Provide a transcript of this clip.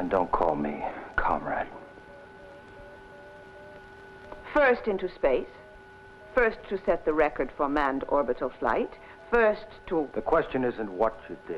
And don't call me comrade. First into space. First to set the record for manned orbital flight. First to... The question isn't what you did.